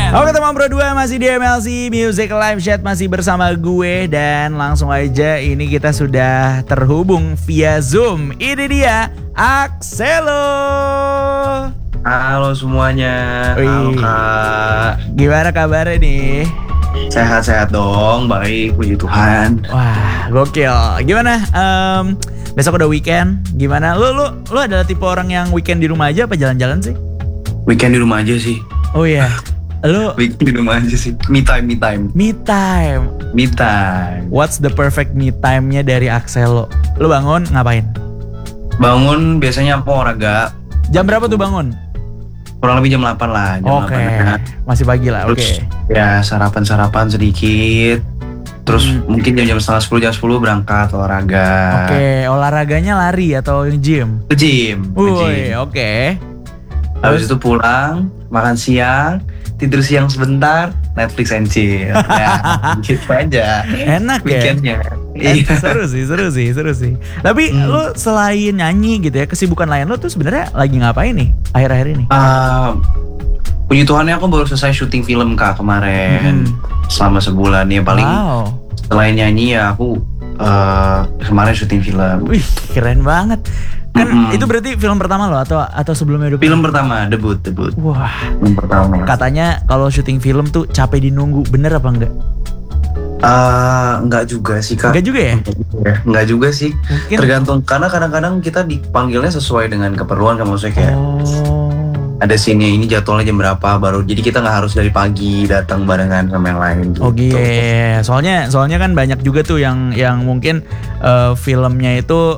Oke teman Pro 2 masih di MLC Music Live Chat, masih bersama gue. Dan langsung aja ini kita sudah terhubung via Zoom. Ini dia Axelo. Halo semuanya. Halo Kak. Gimana kabarnya nih? Sehat-sehat dong, baik, puji Tuhan. Wah, gokil. Gimana? Besok udah weekend. Gimana? Lu adalah tipe orang yang weekend di rumah aja apa jalan-jalan sih? Weekend di rumah aja sih. Oh iya. Lu weekend di rumah aja sih. Me time. What's the perfect me time-nya dari Axelo? Lu bangun ngapain? Bangun biasanya aku olahraga. Jam berapa tuh bangun? Kurang lebih jam 8 lah. Oke. Masih pagi lah. Oke. Ya sarapan sedikit. Terus mungkin jam 9:30, jam 10 berangkat olahraga. Oke, olahraganya lari atau gym? Ke gym. Oke. Habis itu pulang, makan siang, tidur siang sebentar, Netflix and chill. Ya, gitu aja. Enak weekendnya. Ya? Seru sih. Tapi lu selain nyanyi gitu ya, kesibukan lain lu tuh sebenarnya lagi ngapain nih akhir-akhir ini? Puji Tuhannya aku baru selesai syuting film Kak kemarin. Selama sebulan ya paling. Selain nyanyi ya aku kemarin syuting film. Wih, keren banget. Kan itu berarti film pertama lo atau sebelumnya udah? Film pertama, debut. Wah. Film pertama. Katanya kalau syuting film tuh capek dinunggu, bener apa enggak? Enggak juga sih Kak. Enggak juga ya? Enggak juga sih. Mungkin. Tergantung, karena kadang-kadang kita dipanggilnya sesuai dengan keperluan kan, maksudnya kayak ada scene ini jadwalnya jam berapa baru, jadi kita nggak harus dari pagi datang barengan sama yang lain gitu. Soalnya kan banyak juga tuh yang mungkin filmnya itu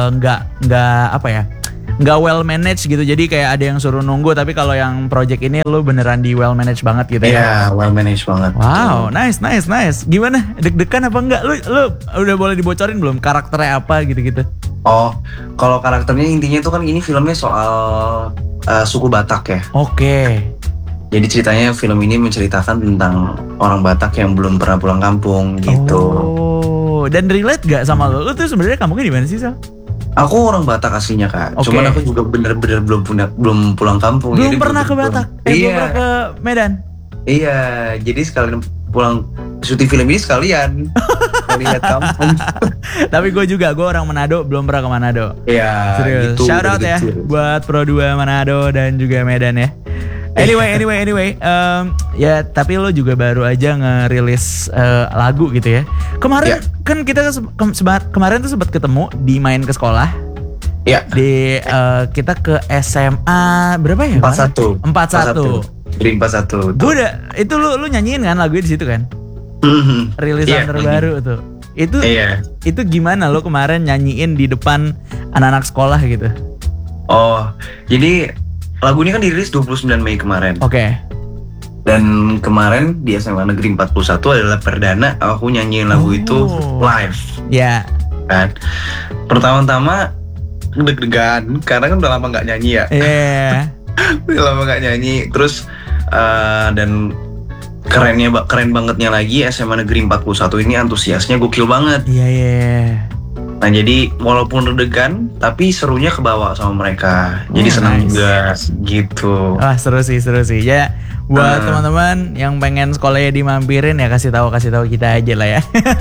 nggak well managed gitu, jadi kayak ada yang suruh nunggu, tapi kalau yang project ini lu beneran di well managed banget gitu ya? Iya, well managed banget. Wow, nice. Gimana? Deg-degan apa enggak? Lu udah boleh dibocorin belum karakternya apa gitu-gitu? Oh, kalau karakternya intinya itu kan ini filmnya soal suku Batak ya. Oke. Jadi ceritanya film ini menceritakan tentang orang Batak yang belum pernah pulang kampung gitu. Oh, dan relate gak sama lo? Lu tuh sebenarnya kampungnya di mana sih, Sal? Aku orang Batak aslinya Kak. Cuman aku juga bener-bener belum pulang kampung. Belum pernah ke Batak? Belum pernah ke Medan? Iya, jadi sekalian pulang syuting film ini sekalian lihat kampung. Tapi gue orang Manado, belum pernah ke Manado. Iya, serius. Gitu, shout out ya buat Pro 2 Manado dan juga Medan ya. Anyway, ya tapi lo juga baru aja ngerilis lagu gitu ya. Kemarin kan kita kemarin tuh sempat ketemu di main ke sekolah. Iya. Di kita ke SMA berapa ya? 41. Dari 41. Gue udah itu lu nyanyiin kan lagunya di situ kan? Rilisan terbaru tuh. Itu gimana lo kemarin nyanyiin di depan anak-anak sekolah gitu? Oh, jadi lagu ini kan dirilis 29 Mei kemarin. Oke. Dan kemarin di SMA Negeri 41 adalah perdana aku nyanyiin lagu itu live. Iya. Kan. Pertama-tama deg-degan karena kan udah lama nggak nyanyi ya. Iya. Udah lama nggak nyanyi. Terus dan keren bangetnya lagi SMA Negeri 41 ini antusiasnya gokil banget. Iya. Nah jadi walaupun deg-degan tapi serunya kebawa sama mereka. Jadi senang juga gitu. Wah seru sih. Ya buat teman-teman yang pengen sekolahnya dimampirin ya kasih tahu kita aja lah ya.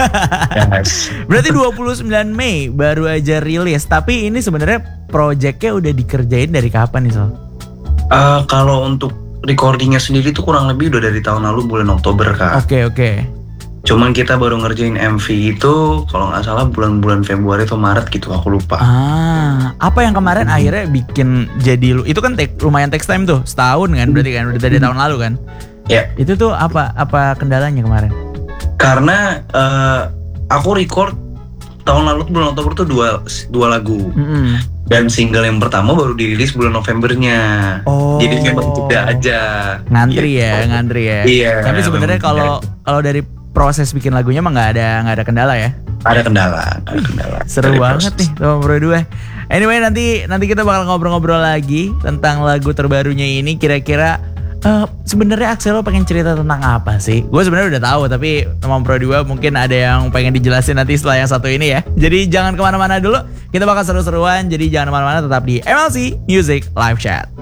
Berarti 29 Mei baru aja rilis. Tapi ini sebenarnya projectnya udah dikerjain dari kapan nih Sol? Kalau untuk recordingnya sendiri tuh kurang lebih udah dari tahun lalu bulan Oktober Kak. Oke. Cuman kita baru ngerjain MV itu kalau nggak salah bulan Februari atau Maret gitu, aku lupa. Apa yang kemarin akhirnya bikin jadi lu? Itu kan lumayan takes time tuh, setahun kan berarti kan, udah dari tahun lalu kan? Ya. Itu tuh apa kendalanya kemarin? Karena aku record tahun lalu bulan Oktober tuh dua lagu. Dan single yang pertama baru dirilis bulan Novembernya. Jadi memang tidak aja ngantri ya. Iya. Tapi sebenarnya kalau dari proses bikin lagunya mah nggak ada kendala ya? Ada kendala. Seru banget nih teman Pro 2. Anyway nanti kita bakal ngobrol-ngobrol lagi tentang lagu terbarunya ini. Kira-kira sebenarnya Axelo pengen cerita tentang apa sih? Gue sebenarnya udah tahu, tapi teman Pro 2 mungkin ada yang pengen dijelasin nanti setelah yang satu ini ya. Jadi jangan kemana-mana dulu, kita bakal seru-seruan. Jadi jangan kemana-mana, tetap di MLC Music Live Chat.